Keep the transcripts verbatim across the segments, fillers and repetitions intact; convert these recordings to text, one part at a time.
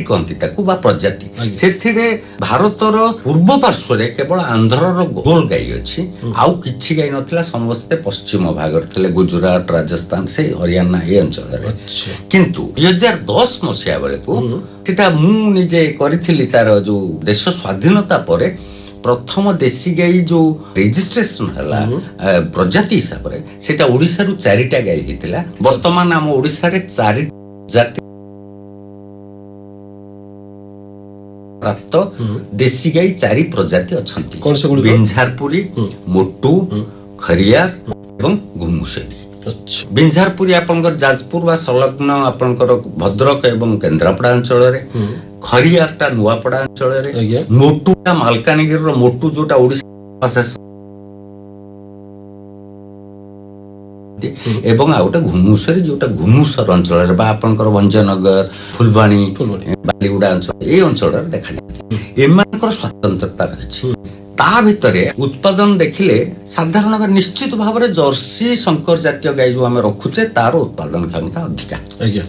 कहती प्रजाति से भारतर पूर्व पार्श्व केवल आंध्र गोल गाई अच्छी आउ कि गाई नथिला समस्ते पश्चिम भाग थे गुजरात राजस्थान से हरियाणा ये अंचल किंतु दुई हजार दस मसीहा बेलू मुझे करी तार जो देश स्वाधीनता पर प्रथम देशी गाई जो रेजिस्ट्रेशन है प्रजाति हिसाब से ओडिशा रु चारिटा गाई होता बर्तमान आम ओडिशा रे चारि जाति प्राप्त देशी गाई चारि प्रजाति अछंती बिंझारपुरी मोटू खरियार एवं घुमुसेरी बिंझारपुरी आपनकर जाजपुर वा संलग्न आपनकर भद्रक एवं केन्द्रापड़ा अंचल रे खरियारटा नुआपड़ा अंचल रे मोटूटा मालकानगिरी रो मोटू जोटा ओडिशा एवं आ गोटे घुमुसरी जोटा घुमुसर अंचल रे बा आपनकर भंजनगर फुलवाणी बालीगुड़ा अंचल ए अंचल रे देखा जाय एमानकर स्वतंत्रता रही ता भितरे उत्पादन देखिले साधारण भाव निश्चित भाव में जर्सी संकर जातीय गाई जो आम रखुचे तार उत्पादन क्षमता अधिका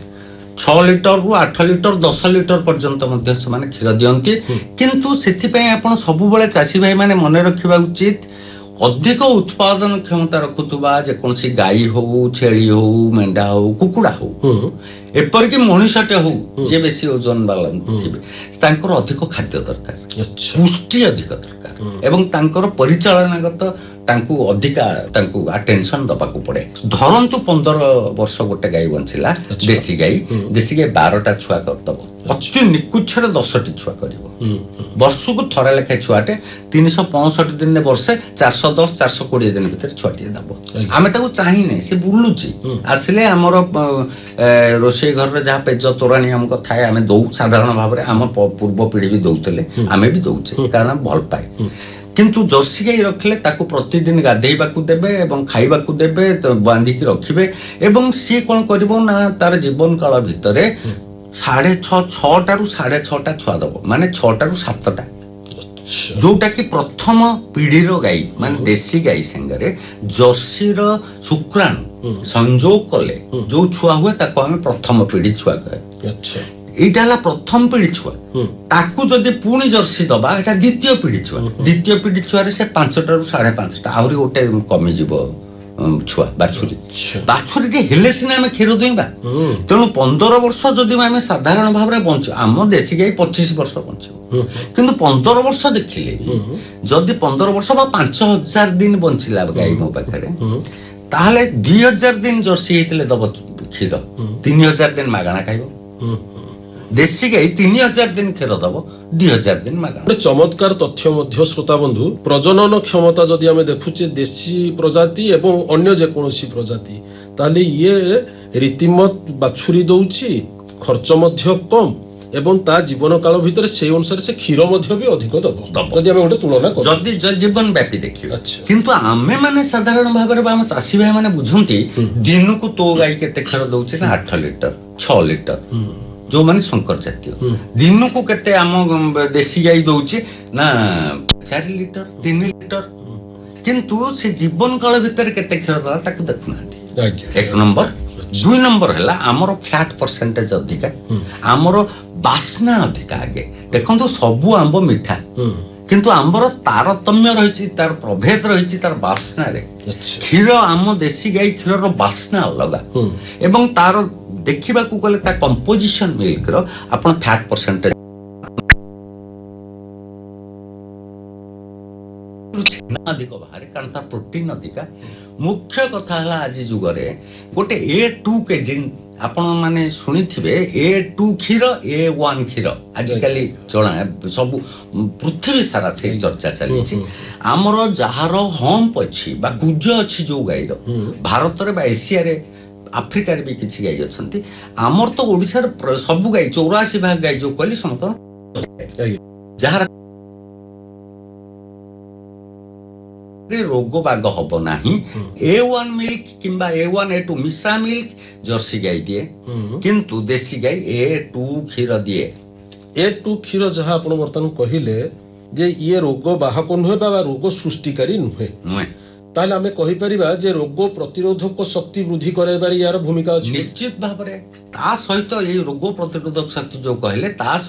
छह लिटर रु आठ लिटर दस लिटर पर्यंत क्षीर दियंती किंतु सेथिपई आपण सबुबले चाषी भाई माने मने रखिबा उचित अधिक उत्पादन क्षमता रखुवा जेकोसी गाई हो छेली हो मेंढा हो कुकुड़ा हो एपरिक मनुष्यटे हो जे बेसी ओजन वाला थे अधिक खाद्य दरकार पुष्टि अधिक दरकार एवं तांकर परिचालनागत तांकु अधिका तांकु अटेंशन दबाकू पड़े धरंतु पंदर वर्ष गोटे गाई बंचिला देशी गाई देशी गाई बारटा छुआ करदब अति निकुच्छे दसटी छुआ कर वर्षକୁ ଥରେ ଲେଖା ଛୁଆଟେ तीन पैंसठ दिन वर्षे चार सौ दस चार सौ कोड़े दिन भीतर छुआटी दब आम चाहिए सी बुलूची आसिले आमर रोषे घर जहाँ पेज तोराणी आमको थाए आम दौ साधारण भाव में आम पूर्व पीढ़ी भी दौले आम भी दौचे कारण भल पाए किंतु जर्सी गाई रखले ताकू प्रतिदिन गाधेइबाकू देबे एवं खाइबाकू देबे बांधिकी रखिबे एवं सी कोन करिवो ना तार जीवन काल भितरे साढ़े छह छटारू साढ़े छटा छुआ दब माने छटारू सातटा जोटा कि प्रथम पीढ़ी गाई माने देशी गाई संगे जर्सी शुक्राणु संजोग कले जो छुआ हुए ताको हमें प्रथम पीढ़ी छुआ कहे यहाँ प्रथम पीढ़ी छुआ ताकू जदि पुणी जर्सी दबा एटा द्वितीय पीढ़ी छुआ द्वितीय पीढ़ी छुआ से पांचटा रु साढ़े पांचटा आहरी गोटे कमिज छुआ बाछुरी बाछुरी हेले सीना आम क्षीर दुईबा तेणु पंदर वर्ष जदि आम साधारण भाव में बंचु आम देशी गाई पचीस वर्ष बंचु किंतु पंदर वर्ष देखिले जदि पंदर वर्ष बा पांच हजार दिन बंचिला गाई मो पाखे ताहले दुई हजार दिन जर्सी होते दब क्षीर तीन हजार दिन मागणा खाइब देशी गाई तीन हजार दिन क्षीर दब दुई हजार दिन मागणा चमत्कार तथ्य श्रोता बंधु प्रजनन क्षमता जदि आम देखुचे देशी प्रजाति एवं अन्य जेकोसी प्रजाति ताले ये रीतिमत बाछुरी दौची खर्च मध्य कम एवं ता जीवन काल भितर से अनुसार से क्षीर मध्य भी अधिक दब जदि आम गोटे तुलना जदि जीवन व्यापी देखिए किंतु आमे माने साधारण भाव में आम चाषी भाई माने बुझंती दिन को तो गाई केते क्षीर दौची ना आठ लिटर छह लिटर जो माने शंकर जातीय दिन को केते आम देशी गाई दौची ना चार लिटर तीन लिटर किंतु से जीवन काल भितर केते क्षीर दला ताकू देखुना एक नंबर दुई नंबर है आमर फैट परसेंटेज अधिका आमर बास्ना अधिका आगे देखो सबू आंब मिठा किंतु आंबर तारतम्य रही तार प्रभेद रही तार बास्ना रे क्षीर आम देशी गाई क्षीर बास्ना अलग एवं तार देखा गले कंपोजिशन मिल्क रो आपण फैट परसेंटेज अधिक बाहर कारण तार प्रोटीन अधिका मुख्य कथा है आज जुगरे गोटे ए टू के जिन आपण माने शुणी थे ए टू क्षीर ए वन क्षीर आजिकल जना सब पृथ्वी सारा से चर्चा चली आमर जार हम्प अच्छी कुज अच्छी जो गाई भारत में एशिया रे आफ्रिका भी किसी गाई अच्छा आमर तो ओडिशा सबु गाई चौराशी भाग गाई जो कहली समस्त जार रोग बाग हम ना ए वन मिल्क किंबा ए वन ए टू मिसा मिल्क जर्सी गाई दिए किंतु देशी गाई ए टू क्षीर दिए ए टू क्षीर जहाँ आप बर्तमान कहले जे ये रोग बाहक नुहे बा रोग सृष्टिकारी नुहे नुहे ताले आमे कहि परिबा जे रोग प्रतिरोधक शक्ति वृद्धि कराइबार यार भूमिका अछि निश्चित भाव ता सहित ये रोग प्रतिरोधक शक्ति जो कहले ता